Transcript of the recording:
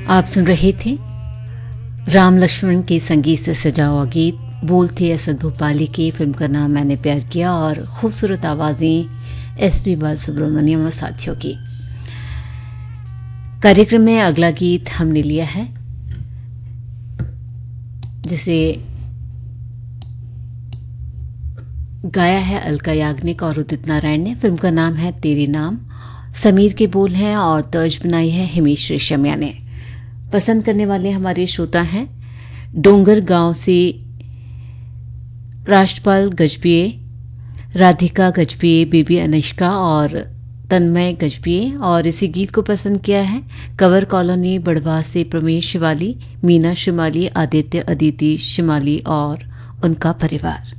आप सुन रहे थे राम लक्ष्मण के संगीत से सजा हुआ गीत, बोल थे असद भोपाली की। फिल्म का नाम मैंने प्यार किया और खूबसूरत आवाज़ें एसपी बालसुब्रमण्यम और साथियों की। कार्यक्रम में अगला गीत हमने लिया है जिसे गाया है अलका याग्निक और उदित नारायण ने। फिल्म का नाम है तेरे नाम। समीर के बोल हैं और तर्ज बनाई है हिमेश रेशमिया ने। पसंद करने वाले हमारे श्रोता हैं डोंगर गांव से राष्ट्रपाल गजबिये, राधिका गजबिये, बेबी अनुष्का और तन्मय गजबिये। और इसी गीत को पसंद किया है कंवर कॉलोनी बड़वा से प्रमेश शिवाली, मीना शिमाली, आदित्य अदिति शिमाली और उनका परिवार।